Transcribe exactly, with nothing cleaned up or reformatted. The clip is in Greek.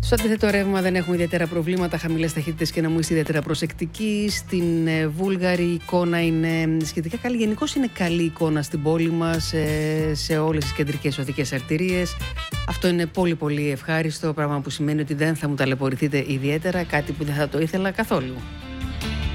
Στο αντίθετο ρεύμα δεν έχουμε ιδιαίτερα προβλήματα, χαμηλές ταχύτητες και να μου είστε ιδιαίτερα προσεκτικοί. Στην ε, Βούλγαρη η εικόνα είναι σχετικά καλή. Γενικώς είναι καλή εικόνα στην πόλη μας, ε, σε όλες τις κεντρικές οδικές αρτηρίες. Αυτό είναι πολύ πολύ ευχάριστο, πράγμα που σημαίνει ότι δεν θα μου ταλαιπωρηθείτε ιδιαίτερα, κάτι που δεν θα το ήθελα καθόλου.